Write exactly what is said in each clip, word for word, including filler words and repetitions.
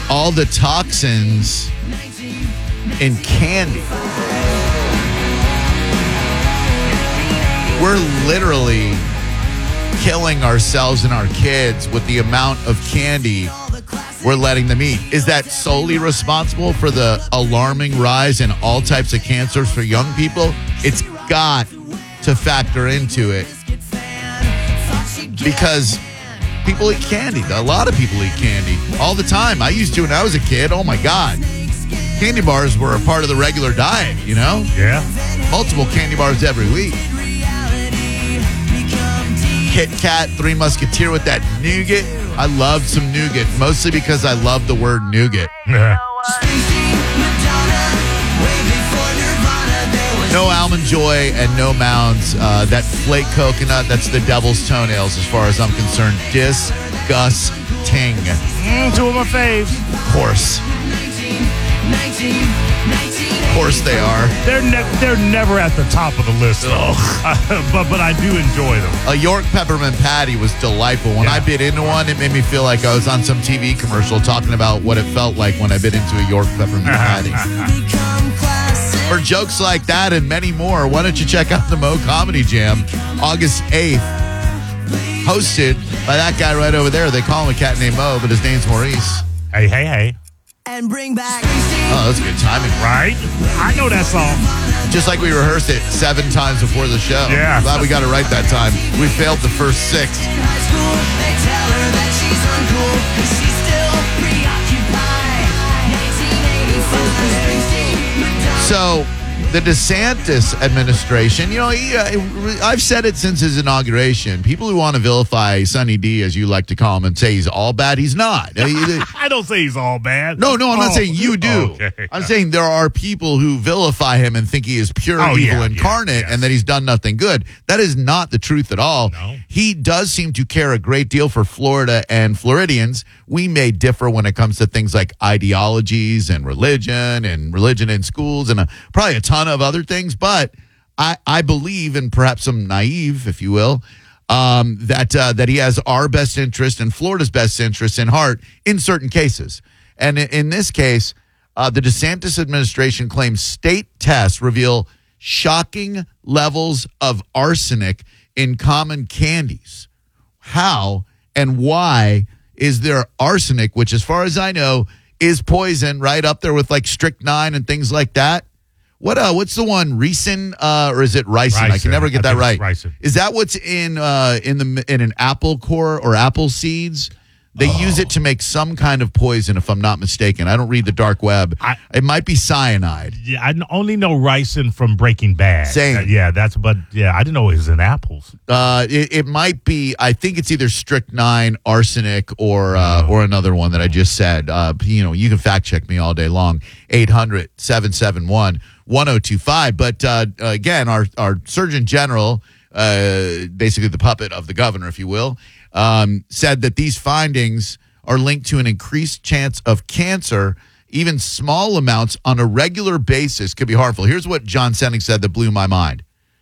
all the toxins in candy. We're literally killing ourselves and our kids with the amount of candy we're letting them eat. Is that solely responsible for the alarming rise in all types of cancers for young people? It's got to factor into it because people eat candy. A lot of people eat candy all the time. I used to when I was a kid. Oh, my God. Candy bars were a part of the regular diet, you know? Yeah. Multiple candy bars every week. Kit Kat, Three Musketeer with that nougat. I loved some nougat, mostly because I love the word nougat. Yeah. No Almond Joy and no Mounds. Uh, that flake coconut, that's the devil's toenails as far as I'm concerned. Disgusting. Mm, two of my faves. Of course. Of course they are. They're ne- they're never at the top of the list, though. but but I do enjoy them. A York peppermint patty was delightful. When Yeah. I bit into one, it made me feel like I was on some T V commercial talking about what it felt like when I bit into a York peppermint patty. For jokes like that and many more, why don't you check out the Mo Comedy Jam, August eighth, hosted by that guy right over there. They call him a cat named Mo, but his name's Maurice. Hey, hey, hey. And bring back. Oh, that's good timing. Right? I know that song. Just like we rehearsed it seven times before the show. Yeah. Glad we got it right that time. We failed the first six. High school, they tell her that she's uncool, 'cause she's still preoccupied. nineteen eighty-five, Springsteen, Madonna. So, the DeSantis administration, you know, he, uh, I've said it since his inauguration. People who want to vilify Sonny D, as you like to call him, and say he's all bad, he's not. I don't say he's all bad. No, no, I'm not Oh, saying you do. okay. I'm saying there are people who vilify him and think he is pure Oh, evil yeah, incarnate yeah, yes. and that he's done nothing good. That is not the truth at all. No. He does seem to care a great deal for Florida and Floridians. We may differ when it comes to things like ideologies and religion and religion in schools and a, probably a ton of other things, but I, I believe, and perhaps I'm naive, if you will, um, that uh, that he has our best interest and Florida's best interest in heart in certain cases. And in, in this case, uh, the DeSantis administration claims state tests reveal shocking levels of arsenic in common candies. How and why is there arsenic, which as far as I know is poison, right up there with like strychnine and things like that? What uh? What's the one? Ricin, uh, or is it ricin? I can Ricin. never get I that think right. it's ricin. Is that what's in uh in the in an apple core or apple seeds? They Oh. use it to make some kind of poison, if I'm not mistaken. I don't read the dark web. I- it might be cyanide. Yeah, I only know ricin from Breaking Bad. Same. Uh, yeah, that's, but yeah, I didn't know it was in apples. Uh, it, it might be. I think it's either strychnine, arsenic, or uh, Oh. or another one that I just said. Uh, you know, you can fact check me all day long. eight hundred, seven seven one, one oh two five. But uh, again, our our Surgeon General, uh, basically the puppet of the governor, if you will, um, said that these findings are linked to an increased chance of cancer. Even small amounts on a regular basis could be harmful. Here's what John Senning said that blew my mind.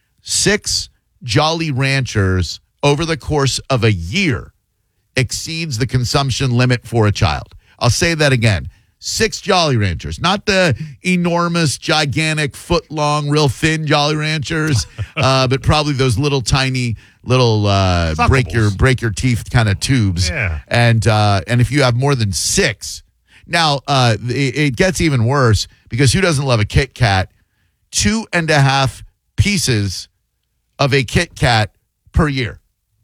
Six Jolly Ranchers over the course of a year exceeds the consumption limit for a child. I'll say that again. Six Jolly Ranchers, not the enormous, gigantic, foot-long, real thin Jolly Ranchers, uh, but probably those little tiny, little uh, break your break your teeth kind of tubes. Yeah. And uh, and if you have more than six, now uh, it, it gets even worse because who doesn't love a Kit Kat? Two and a half pieces of a Kit Kat per year.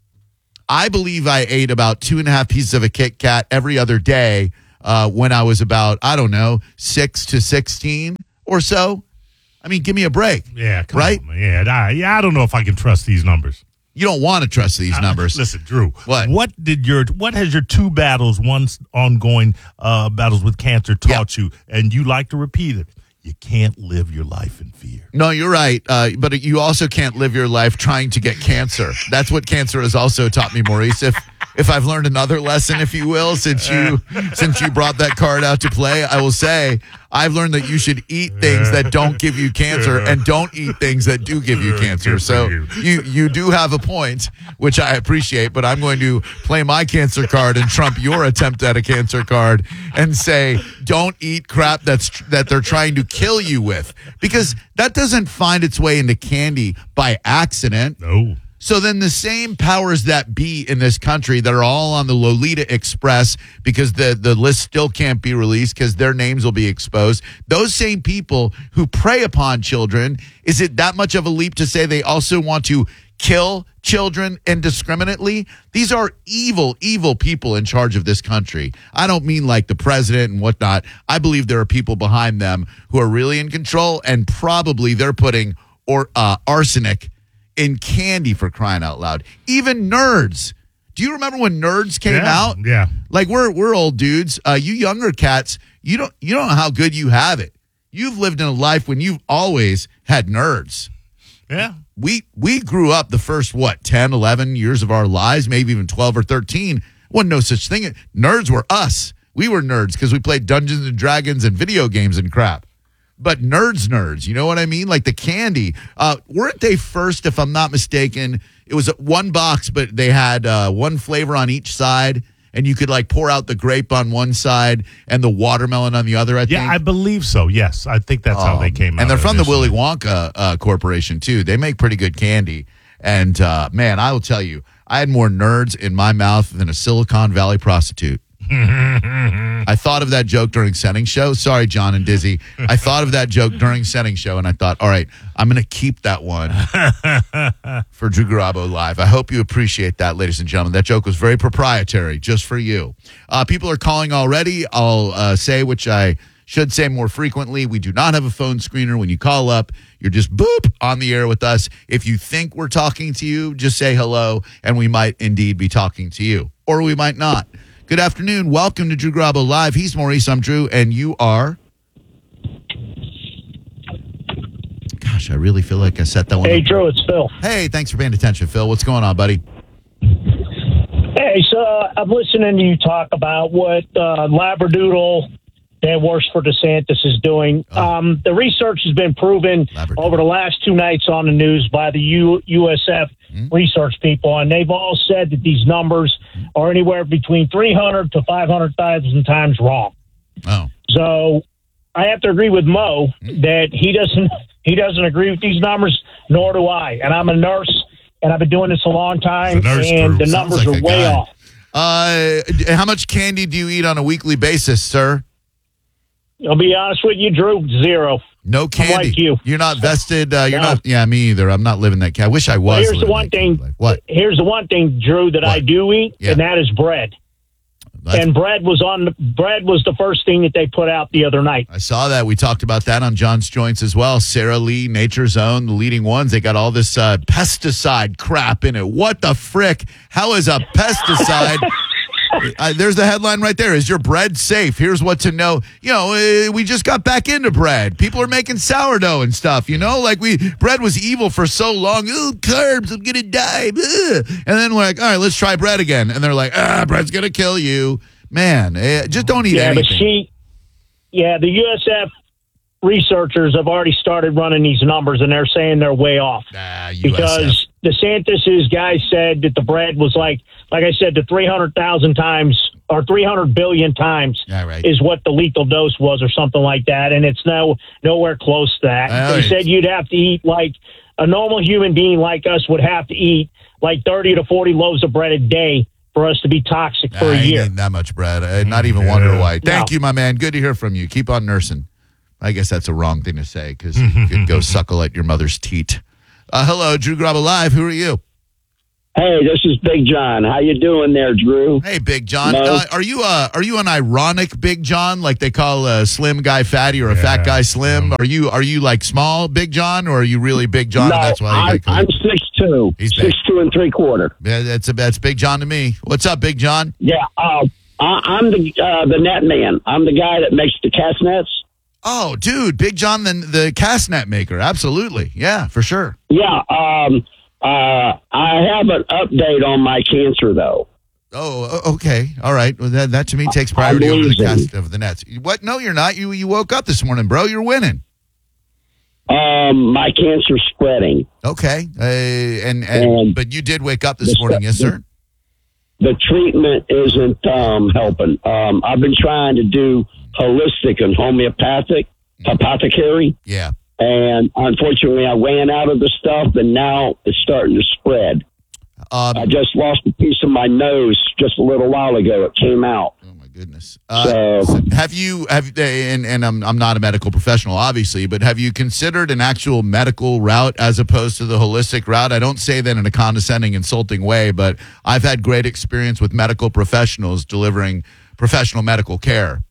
I believe I ate about two and a half pieces of a Kit Kat every other day uh, when I was about, I don't know, six to sixteen or so. I mean, give me a break. Yeah, come right? on, man. Yeah, I, yeah, I don't know if I can trust these numbers. You don't want to trust these numbers. Uh, listen, Drew. What? What did your what has your two battles, one ongoing uh, battles with cancer, taught you? And you like to repeat it. You can't live your life in fear. No, you're right. Uh, but you also can't live your life trying to get cancer. That's what cancer has also taught me, Maurice. If if I've learned another lesson, if you will, since you since you brought that card out to play, I will say I've learned that you should eat things that don't give you cancer and don't eat things that do give you cancer. So you you do have a point, which I appreciate, but I'm going to play my cancer card and trump your attempt at a cancer card and say don't eat crap that's that they're trying to kill you with, because that doesn't find its way into candy by accident. No. So then the same powers that be in this country that are all on the Lolita Express because the, the list still can't be released because their names will be exposed, those same people who prey upon children, is it that much of a leap to say they also want to kill children indiscriminately? These are evil, evil people in charge of this country. I don't mean like the president and whatnot. I believe there are people behind them who are really in control, and probably they're putting or uh, arsenic in candy, for crying out loud. Even Nerds. Do you remember when Nerds came Yeah, out? yeah. Like we're we're old dudes. Uh, you younger cats, you don't you don't know how good you have it. You've lived in a life when you've always had Nerds. Yeah. We we grew up the first what ten, eleven years of our lives, maybe even twelve or thirteen. Wasn't no such thing. Nerds were us. We were nerds because we played Dungeons and Dragons and video games and crap. But nerds, nerds, you know what I mean? Like the candy. Uh, weren't they first, if I'm not mistaken? It was one box, but they had uh, one flavor on each side, and you could like pour out the grape on one side and the watermelon on the other, I Yeah, think. I believe so. Yes, I think that's how they came out. And they're from the initially. Willy Wonka uh, Corporation, too. They make pretty good candy. And, uh, man, I will tell you, I had more nerds in my mouth than a Silicon Valley prostitute. I thought of that joke during setting show. Sorry, John and Dizzy. I thought of that joke during setting show, and I thought, all right, I'm going to keep that one for Drew Garabo Live. I hope you appreciate that, ladies and gentlemen. That joke was very proprietary, just for you. Uh, people are calling already. I'll uh, say, which I should say more frequently, we do not have a phone screener. When you call up, you're just boop on the air with us. If you think we're talking to you, just say hello, and we might indeed be talking to you, or we might not. Good afternoon. Welcome to Drew Garabo Live. He's Maurice. I'm Drew, and you are. Gosh, I really feel like I set that one Hey, up. Drew, it's Phil. Hey, thanks for paying attention, Phil. What's going on, buddy? Hey, so uh, I'm listening to you talk about what uh, Labradoodle and Worse for DeSantis is doing. Oh. Um, the research has been proven Labradoodle. over the last two nights on the news by the U- USF Mm-hmm. research people, and they've all said that these numbers are anywhere between three hundred to five hundred thousand times wrong. Oh, So I have to agree with Mo Mm-hmm. that he doesn't he doesn't agree with these numbers, nor do I. And I'm a nurse, and I've been doing this a long time, The nurse and crew. the Sounds numbers like are a way guy. off. uh, how much candy do you eat on a weekly basis, sir? I'll be honest with you, Drew, zero. No candy. like you. You're not vested. Uh, you're No. not. Yeah, me either. I'm not living that. I wish I was. Well, here's the living one that thing. life. What? Here's the one thing, Drew, that I What? do eat, Yeah. and that is bread. That's- And bread was on the bread was the first thing that they put out the other night. I saw that. We talked about that on John's Joints as well. Sara Lee, Nature's Own, the leading ones. They got all this uh, pesticide crap in it. What the frick? How is a pesticide? uh, there's the headline right there. Is your bread safe? Here's what to know. You know, uh, we just got back into bread. People are making sourdough and stuff. You know, like we bread was evil for so long. Ooh, carbs, I'm gonna die. Ugh. And then we're like, all right, let's try bread again. And they're like, ah, bread's gonna kill you, man. Uh, just don't eat Yeah, anything. but she, yeah, the U S F researchers have already started running these numbers, and they're saying they're way off. Ah, U S F. Because DeSantis's guy said that the bread was like, like I said, the three hundred thousand times or three hundred billion times Yeah, right. is what the lethal dose was, or something like that, and it's no nowhere close to that. Oh, They it's- said you'd have to eat like a normal human being like us would have to eat like thirty to forty loaves of bread a day for us to be toxic for I a ain't year. eating that much bread. I not even Yeah. wonder why. Thank No. you, my man. Good to hear from you. Keep on nursing. I guess that's a wrong thing to say because you could go suckle at your mother's teat. Uh, hello, Drew Garabo Live. Who are you? Hey, this is Big John. How you doing there, Drew? Hey, Big John. Hello. Uh, are you uh, are you an ironic Big John, like they call a slim guy fatty or a fat Yeah. guy slim? Are you are you like small Big John, or are you really Big John? no, and that's why you I'm, got called- I'm six two, He's big. six two and three quarter. Yeah, that's a that's Big John to me. What's up, Big John? Yeah, uh, I, I'm the uh, the net man. I'm the guy that makes the cast nets. Oh, dude, Big John, the the cast net maker. Absolutely, yeah, for sure. Yeah, um, uh, I have an update on my cancer though. Oh, o- okay. All right. Well, that, that to me takes priority I'm over the losing. cast of the Nets. What? No, you're not. You you woke up this morning, bro. You're winning. Um, my cancer's spreading. Okay. Uh, and, and And but you did wake up this the morning, stu- yes, sir? The treatment isn't um, helping. Um, I've been trying to do holistic and homeopathic, apothecary, Yeah. and unfortunately I ran out of the stuff, and now it's starting to spread. Um, I just lost a piece of my nose just a little while ago. It came out. Oh my goodness! Uh, So- so have you have and and I'm I'm not a medical professional, obviously, but have you considered an actual medical route as opposed to the holistic route? I don't say that in a condescending, insulting way, but I've had great experience with medical professionals delivering professional medical care.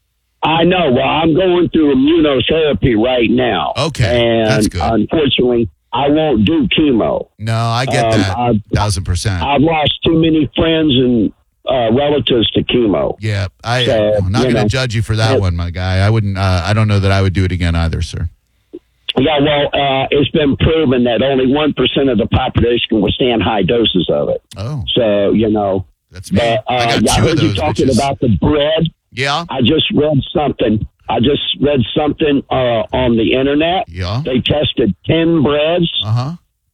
I know. Well, I'm going through immunotherapy right now. Okay, and that's good. unfortunately, I won't do chemo. No, I get Um, that, I've- thousand percent. I've lost too many friends and uh, relatives to chemo. Yeah, I, So, I'm not you going to know, judge you for that it- one, my guy. I wouldn't. Uh, I don't know that I would do it again either, sir. Yeah, well, uh, it's been proven that only one percent of the population can withstand high doses of it. Oh, So, you know, that's me. but uh, I got yeah, I two of heard you those talking bitches. about the bread. Yeah, I just read something. I just read something uh, on the internet. yeah. They tested ten breads, Uh huh.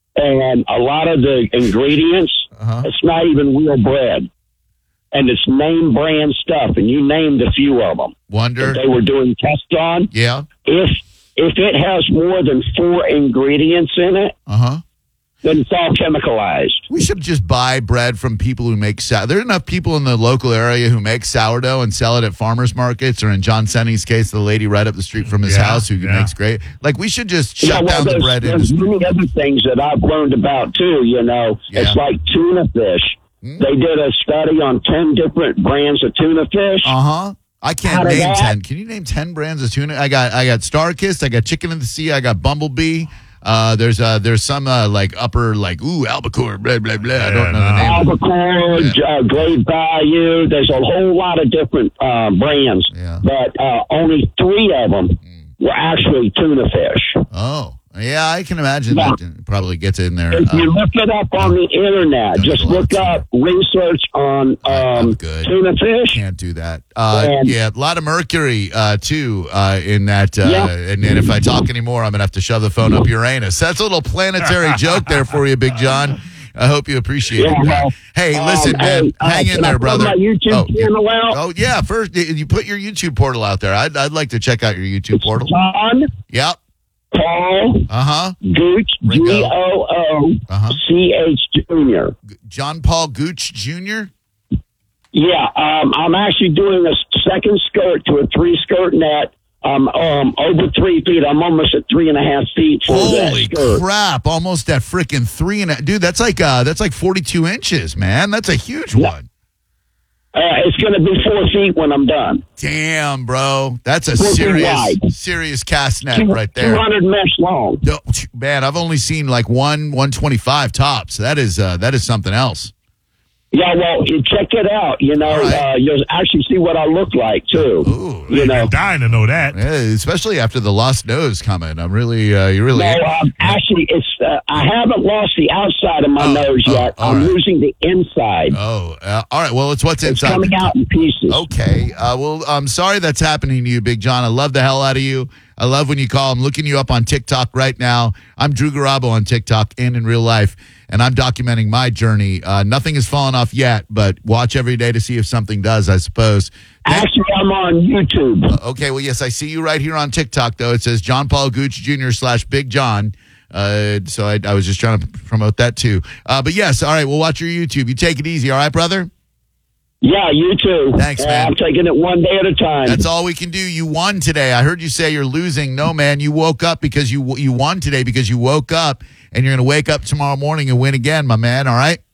and a lot of the ingredients, Uh-huh. it's not even real bread. And it's name brand stuff, and you named a few of them Wonder. that they were doing tests on. Yeah. If if it has more than four ingredients in it, Uh huh. then it's all chemicalized. We should just buy bread from people who make sourdough. There are enough people in the local area who make sourdough and sell it at farmers markets, or in John Senny's case, the lady right up the street from his Yeah, house who yeah. makes great. Like, we should just Yeah, shut well, down the there's, bread there's industry. many other things that I've learned about too. You know, Yeah. it's like tuna fish. Hmm? They did a study on ten different brands of tuna fish. Uh huh. I can't Out of name that- ten. Can you name ten brands of tuna? I got I got Starkist. I got Chicken of the Sea. I got Bumblebee. Uh, there's uh there's some uh, like upper like ooh albacore blah blah blah. I don't know the Yeah, name. of it. Albacore, uh, Great Value. There's a whole lot of different uh, brands, Yeah. but uh, only three of them were actually tuna fish. Oh yeah, I can imagine Yeah. that probably gets in there. If you Uh, look it up on the internet, That's just a lot look of up research on I'm um, good. tuna fish. Can't do that. Uh, And- yeah, a lot of mercury uh, too uh, in that. Uh, Yeah. and, and if I talk anymore, I'm gonna have to shove the phone up Uranus. That's a little planetary joke there for you, Big John. I hope you appreciate Yeah, it. well, Hey, um, listen, man, hey, uh, hang in can I there, plug brother. my YouTube oh, channel out? oh yeah, first you put your YouTube portal out there. I'd, I'd like to check out your YouTube portal. John Yep. Paul Uh huh. Gooch, Ringo. G O O Uh-huh. C H Junior John Paul Gooch Junior Yeah, um, I'm actually doing a second skirt to a three skirt net. Um, um, over three feet. I'm almost at three and a half feet for Holy that skirt. crap! Almost at freaking three and a dude. That's like uh, that's like forty-two inches, man. That's a huge Yeah. one. Uh, it's going to be four feet when I'm done. Damn, bro. That's a Four feet serious, wide. serious cast net Two- right there. two hundred mesh long. No, man, I've only seen like one one twenty-five tops. That is uh, that is something else. Yeah, well, you check it out. You know, All right. uh, you'll actually see what I look like too. Ooh, you know, I'm dying to know that. Yeah, especially after the lost nose coming. I'm really, uh, you really. no, um, actually, it's uh, I haven't lost the outside of my Oh, nose oh, yet. all I'm right. losing the inside. Oh, uh, all right. Well, it's what's it's inside. coming out in pieces. Okay. Uh, well, I'm sorry that's happening to you, Big John. I love the hell out of you. I love when you call. I'm looking you up on TikTok right now. I'm Drew Garabo on TikTok and in real life, and I'm documenting my journey. Uh, nothing has fallen off yet, but watch every day to see if something does, I suppose. Thank- Actually, I'm on YouTube. okay, well, yes, I see you right here on TikTok, though. It says John Paul Gooch Junior slash Big John. Uh, so I, I was just trying to promote that, too. Uh, but yes, all right, we'll watch your YouTube. You take it easy, all right, brother? Yeah, you too. Thanks, Uh, man. I'm taking it one day at a time. That's all we can do. You won today. I heard you say you're losing. No, man, you woke up because you you won today because you woke up, and you're going to wake up tomorrow morning and win again, my man. All right?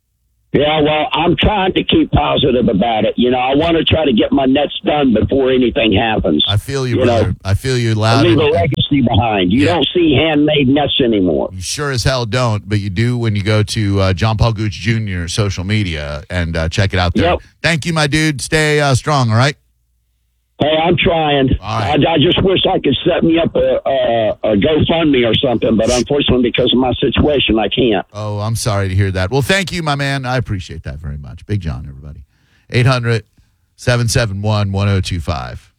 Yeah, well, I'm trying to keep positive about it. You know, I want to try to get my nets done before anything happens. I feel you, You brother. know, I feel you I loud. leave a and- legacy behind. You Yeah. don't see handmade nets anymore. You sure as hell don't, but you do when you go to uh, John Paul Gooch Junior social media and uh, check it out there. Yep. Thank you, my dude. Stay uh, strong, all right? Hey, I'm trying. right. I, I just wish I could set me up a, a, a GoFundMe or something, but unfortunately, because of my situation, I can't. Oh, I'm sorry to hear that. Well, thank you, my man. I appreciate that very much. Big John, everybody. eight hundred, seven seven one, one oh two five.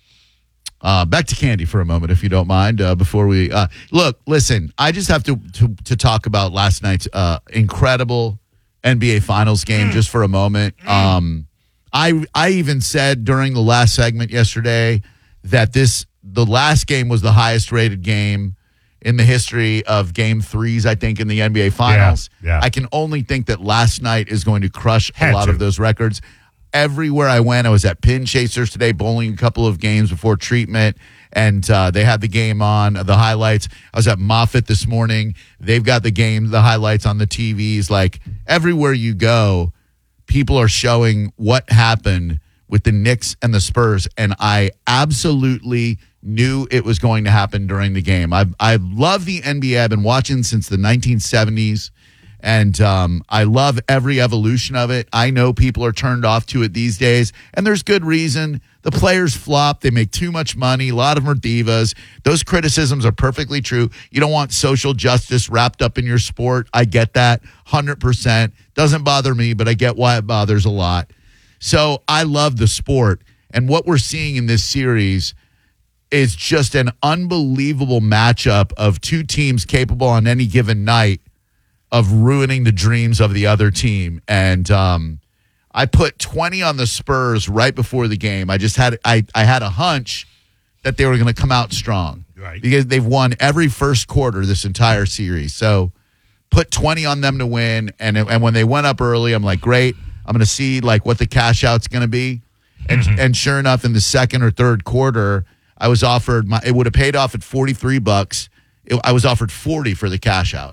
Uh, back to Candy for a moment, if you don't mind, uh, before we uh, look. Listen, I just have to to, to talk about last night's uh, incredible N B A Finals game just for a moment. Um, I I even said during the last segment yesterday that this the last game was the highest rated game in the history of game threes, I think, in the N B A Finals. Yeah, yeah. I can only think that last night is going to crush Had a lot to. of those records. Everywhere I went, I was at Pin Chasers today, bowling a couple of games before treatment, and uh, they had the game on, the highlights. I was at Moffitt this morning. They've got the game, the highlights on the T Vs. Like, everywhere you go, people are showing what happened with the Knicks and the Spurs, and I absolutely knew it was going to happen during the game. I I love the N B A. I've been watching since the nineteen seventies, and um, I love every evolution of it. I know people are turned off to it these days, and there's good reason. The players flop. They make too much money. A lot of them are divas. Those criticisms are perfectly true. You don't want social justice wrapped up in your sport. I get that one hundred percent. Doesn't bother me, but I get why it bothers a lot. So I love the sport, and what we're seeing in this series is just an unbelievable matchup of two teams capable on any given night of ruining the dreams of the other team. And um, I put twenty on the Spurs right before the game. I just had I, I had a hunch that they were going to come out strong. Right. Because they've won every first quarter this entire series. So put twenty on them to win. And, and when they went up early, I'm like, great. I'm going to see like what the cash out's going to be. And Mm-hmm. and sure enough, in the second or third quarter, I was offered my it would have paid off at forty-three bucks. It, I was offered forty for the cash out.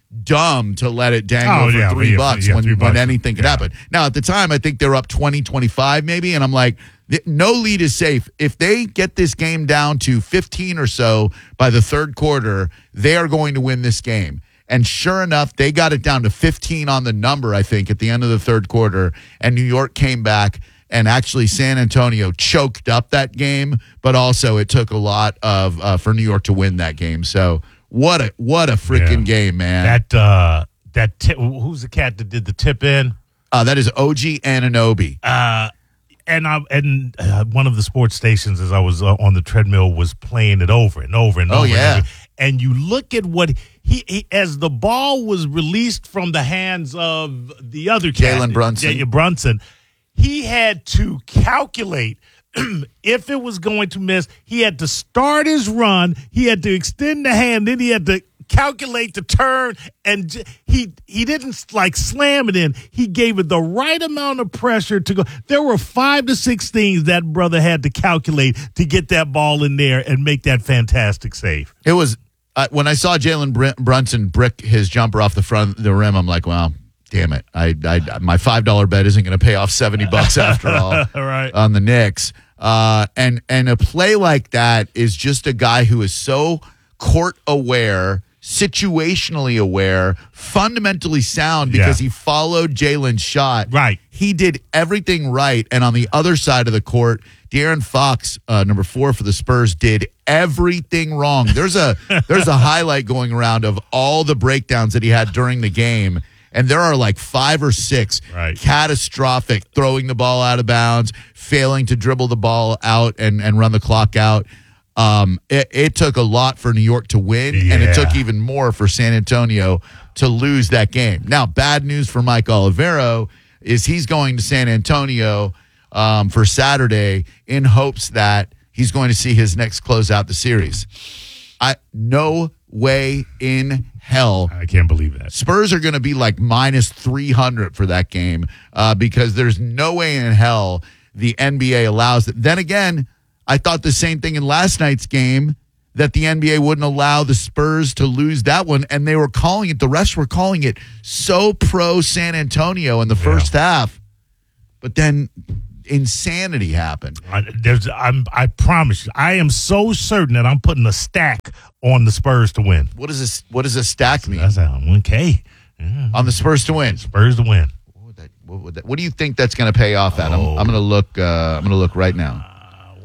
Dumb to let it dangle Oh, for yeah, three yeah, bucks yeah, when, three when bucks. anything could Yeah. happen. Now, at the time, I think they were up twenty, twenty-five maybe, and I'm like, th- no lead is safe. If they get this game down to fifteen or so by the third quarter, they are going to win this game. And sure enough, they got it down to fifteen on the number, I think, at the end of the third quarter, and New York came back. And actually, San Antonio choked up that game, but also it took a lot of uh, for New York to win that game. So what a what a freaking Yeah. game, man! That uh, that tip, who's the cat that did the tip in? Uh, that is O G Anunoby. Uh, and I and uh, one of the sports stations, as I was uh, on the treadmill, was playing it over and over and Oh, over. yeah. And, over. And you look at what he, he as the ball was released from the hands of the other cat, Jalen Brunson. Jalen Brunson. He had to calculate if it was going to miss. He had to start his run. He had to extend the hand. Then he had to calculate the turn. And j- he he didn't like slam it in. He gave it the right amount of pressure to go. There were five to six things that brother had to calculate to get that ball in there and make that fantastic save. It was uh, when I saw Jalen Br- Brunson brick his jumper off the front of the rim. I'm like, wow. Damn it! I, I my five dollar bet isn't going to pay off seventy bucks after all. All right. On the Knicks, uh, and and a play like that is just a guy who is so court aware, situationally aware, fundamentally sound because Yeah. he followed Jalen's shot. Right. He did everything right, and on the other side of the court, De'Aaron Fox, uh, number four for the Spurs, did everything wrong. There's a there's a highlight going around of all the breakdowns that he had during the game. And there are like five or six Right. catastrophic throwing the ball out of bounds, failing to dribble the ball out and, and run the clock out. Um, it, it took a lot for New York to win, and it Yeah. took even more for San Antonio to lose that game. Now, bad news for Mike Olivero is he's going to San Antonio um, for Saturday in hopes that he's going to see his next close out the series. I no way in hell I can't believe that. Spurs are going to be like minus three hundred for that game uh, because there's no way in hell the N B A allows it. Then again, I thought the same thing in last night's game, that the N B A wouldn't allow the Spurs to lose that one, and they were calling it, the refs were calling it so pro San Antonio in the first half. But then insanity happened. I, there's, I'm, I promise you, I am so certain that I'm putting a stack on the Spurs to win. What does this? What does a stack mean? That's how one K. Yeah. On the Spurs to win. Spurs to win. What, would that, what, would that, what do you think that's going to pay off at? I'm, Oh. I'm going to look. Uh, I'm going to look right now. Uh,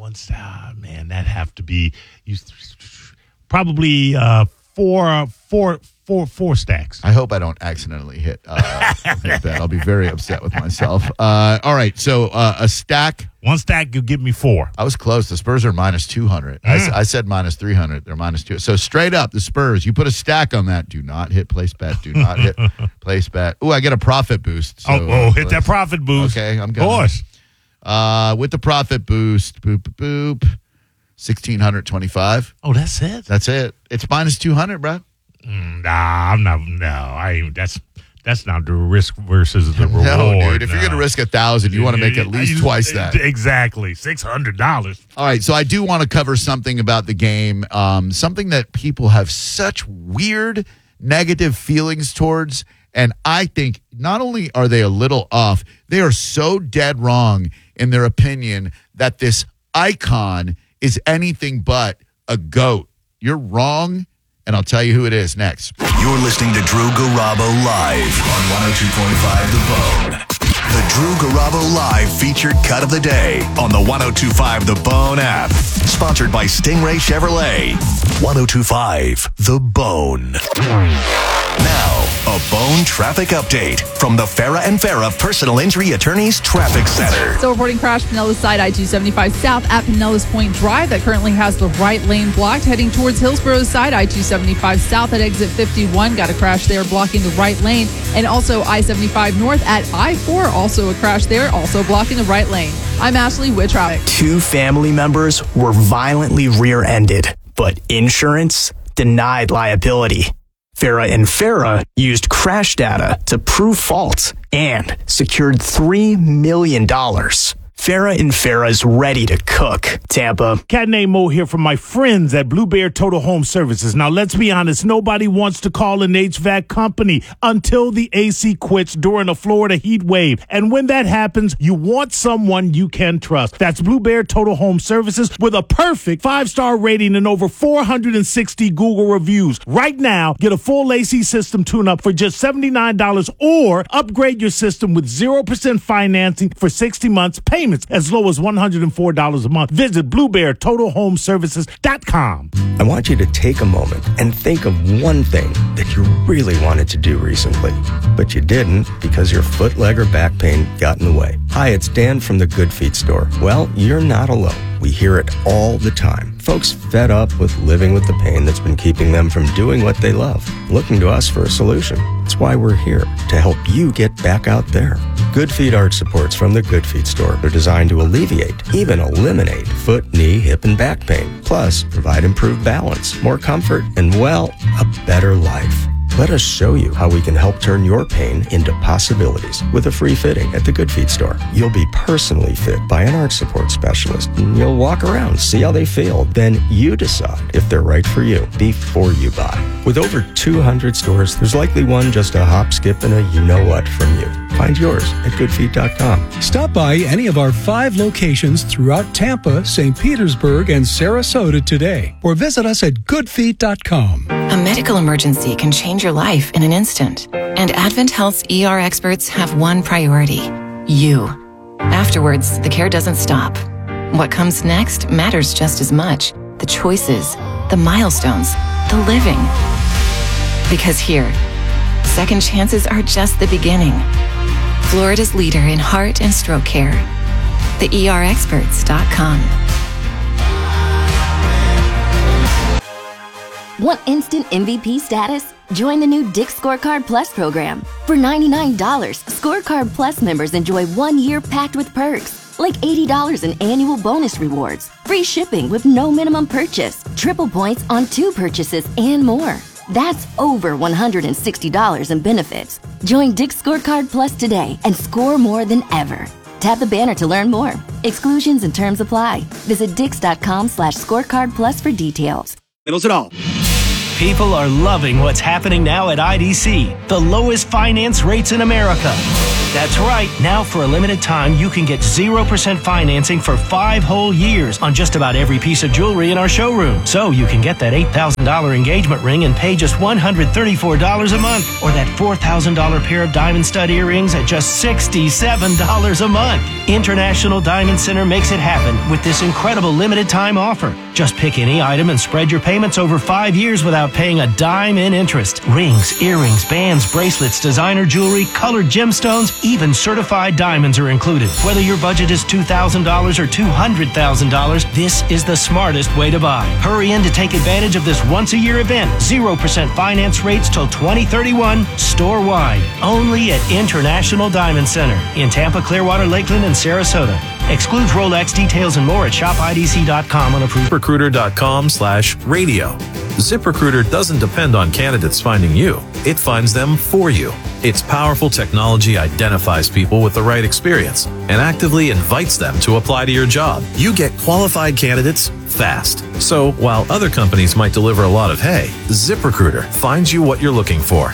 once, uh, man, that have to be you, probably uh, four, four, four, four stacks. I hope I don't accidentally hit, uh, hit that. I'll be very upset with myself. Uh, all right, so uh, a stack. One stack could give me four. I was close. The Spurs are minus two hundred. Mm. I, s- I said minus three hundred. They're minus two. So straight up, the Spurs, you put a stack on that. Do not hit place bet. Do not hit place bet. Ooh, I get a profit boost. So, oh, oh, hit that profit boost. Okay, I'm Of going. course. Uh, with the profit boost, boop, boop, boop, one thousand six hundred twenty-five. Oh, that's it? That's it. It's minus two hundred, bro. Mm, nah, I'm not. No, I ain't. That's that's not the risk versus the reward. No, dude. If no. you're going to risk a thousand, you want to make at least You- twice that. Exactly. six hundred dollars. All right, so I do want to cover something about the game, um, something that people have such weird negative feelings towards, and I think not only are they a little off, they are so dead wrong in their opinion that this icon is anything but a GOAT. You're wrong, and I'll tell you who it is next. You're listening to Drew Garabo live on one oh two point five The Bone. The Drew Garabo Live featured cut of the day on the one oh two point five The Bone app. Sponsored by Stingray Chevrolet. one oh two point five The Bone. Now, a Bone traffic update from the Farah and Farah Personal Injury Attorneys Traffic Center. So reporting crash Pinellas side I two seventy-five south at Pinellas Point Drive that currently has the right lane blocked. Heading towards Hillsborough side I two seventy-five south at exit fifty-one. Got a crash there blocking the right lane. And also I seventy-five north at I four. Also a crash there, also blocking the right lane. I'm Ashley with traffic. Two family members were violently rear-ended, but insurance denied liability. Farah and Farah used crash data to prove fault and secured three million dollars. Farah and Farah's ready to cook. Tampa. Cat named Mo here from my friends at Blue Bear Total Home Services. Now, let's be honest. Nobody wants to call an H V A C company until the A C quits during a Florida heat wave. And when that happens, you want someone you can trust. That's Blue Bear Total Home Services with a perfect five-star rating and over four hundred sixty Google reviews. Right now, get a full A C system tune-up for just seventy-nine dollars or upgrade your system with zero percent financing for sixty months, payments as low as one hundred four dollars a month. Visit blue bear total home services dot com. I want you to take a moment and think of one thing that you really wanted to do recently, but you didn't because your foot, leg, or back pain got in the way. Hi, it's Dan from the Good Feet store. Well, you're not alone. We hear it all the time. Folks fed up with living with the pain that's been keeping them from doing what they love, looking to us for a solution. That's why we're here, to help you get back out there. Good Feet arch supports from the Good Feet store are designed to alleviate, even eliminate, foot, knee, hip, and back pain. Plus, provide improved balance, more comfort, and, well, a better life. Let us show you how we can help turn your pain into possibilities with a free fitting at the Good Feet store. You'll be personally fit by an arch support specialist, and you'll walk around, see how they feel. Then you decide if they're right for you before you buy. With over two hundred stores, there's likely one just a hop, skip, and a you-know-what from you. Find yours at good feet dot com. Stop by any of our five locations throughout Tampa, Saint Petersburg, and Sarasota today, or visit us at good feet dot com. A medical emergency can change your life in an instant, and Advent Health's E R experts have one priority: you. Afterwards, the care doesn't stop. What comes next matters just as much: the choices, the milestones, the living. Because here, second chances are just the beginning. Florida's leader in heart and stroke care. the E R experts dot com. Want instant M V P status? Join the new Dick's Scorecard Plus program. For ninety-nine dollars, Scorecard Plus members enjoy one year packed with perks, like eighty dollars in annual bonus rewards, free shipping with no minimum purchase, triple points on two purchases, and more. That's over one hundred sixty dollars in benefits. Join Dick's Scorecard Plus today and score more than ever. Tap the banner to learn more. Exclusions and terms apply. Visit dix dot com slash scorecard plus for details. Middles it all. People are loving what's happening now at I D C, the lowest finance rates in America. That's right. Now, for a limited time, you can get zero percent financing for five whole years on just about every piece of jewelry in our showroom. So you can get that eight thousand dollars engagement ring and pay just one hundred thirty-four dollars a month, or that four thousand dollars pair of diamond stud earrings at just sixty-seven dollars a month. International Diamond Center makes it happen with this incredible limited time offer. Just pick any item and spread your payments over five years without paying a dime in interest. Rings, earrings, bands, bracelets, designer jewelry, colored gemstones, even certified diamonds are included. Whether your budget is two thousand dollars or two hundred thousand dollars, this is the smartest way to buy. Hurry in to take advantage of this once-a-year event. zero percent finance rates till twenty thirty-one, store-wide. Only at International Diamond Center in Tampa, Clearwater, Lakeland, and Sarasota. Excludes Rolex. Details and more at shop I D C dot com on approved. ZipRecruiter.com slash radio. ZipRecruiter doesn't depend on candidates finding you. It finds them for you. Its powerful technology identifies people with the right experience and actively invites them to apply to your job. You get qualified candidates fast. So while other companies might deliver a lot of hay, ZipRecruiter finds you what you're looking for.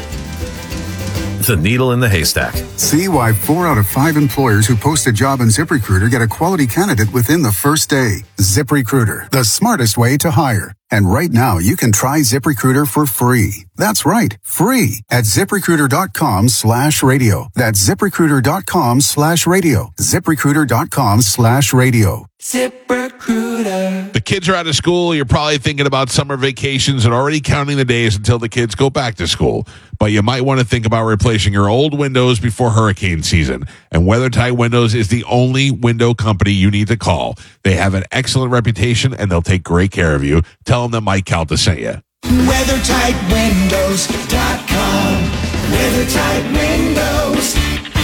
The needle in the haystack. See why four out of five employers who post a job in ZipRecruiter get a quality candidate within the first day. ZipRecruiter, the smartest way to hire. And right now, you can try ZipRecruiter for free. That's right, free at ZipRecruiter.com slash radio. That's ZipRecruiter.com slash radio. ZipRecruiter.com slash radio. ZipRecruiter. The kids are out of school. You're probably thinking about summer vacations and already counting the days until the kids go back to school. But you might want to think about replacing your old windows before hurricane season. And WeatherTight Windows is the only window company you need to call. They have an excellent reputation and they'll take great care of you. Tell them that Mike Calta sent you. weather tight windows dot com. WeatherTight Windows.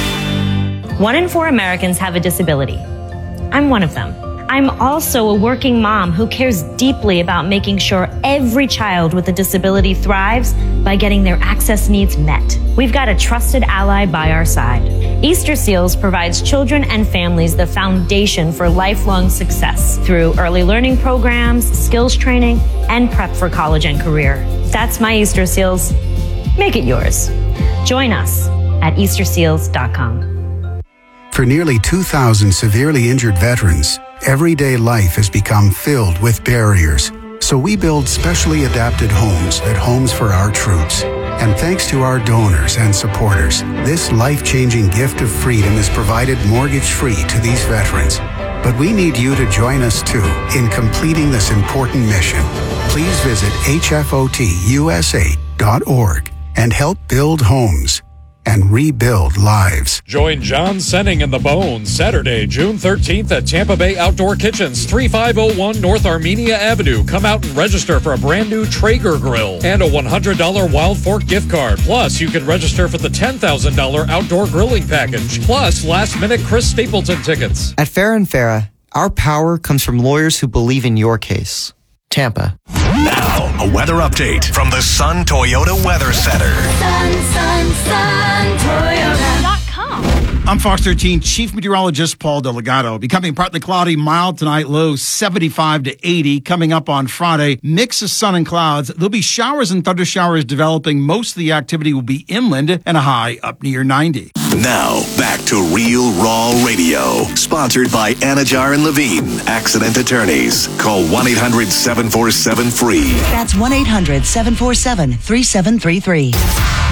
One in four Americans have a disability. I'm one of them. I'm also a working mom who cares deeply about making sure every child with a disability thrives by getting their access needs met. We've got a trusted ally by our side. Easter Seals provides children and families the foundation for lifelong success through early learning programs, skills training, and prep for college and career. That's my Easter Seals. Make it yours. Join us at Easter Seals dot com. For nearly two thousand severely injured veterans, everyday life has become filled with barriers. So we build specially adapted homes at Homes for Our Troops. And thanks to our donors and supporters, this life-changing gift of freedom is provided mortgage-free to these veterans. But we need you to join us too in completing this important mission. Please visit H F O T U S A dot org and help build homes and rebuild lives. Join John Senning and the Bones Saturday, June thirteenth at Tampa Bay Outdoor Kitchens, thirty-five oh one North Armenia Avenue. Come out and register for a brand new Traeger grill and a one hundred dollars Wild Fork gift card. Plus, you can register for the ten thousand dollars outdoor grilling package. Plus, last-minute Chris Stapleton tickets. At Farah and Farah, our power comes from lawyers who believe in your case. Tampa. Now, a weather update from the Sun Toyota Weather Center. Sun, sun, sun, Toyota dot com. I'm Fox thirteen Chief Meteorologist Paul Delgado. Becoming partly cloudy, mild tonight, low seventy-five to eighty. Coming up on Friday, mix of sun and clouds. There'll be showers and thunder showers developing. Most of the activity will be inland and a high up near ninety. Now, back to Real Raw Radio. Sponsored by Anajar and Levine, Accident Attorneys. Call one eight hundred seven four seven free. That's one eight hundred seven four seven three seven three three.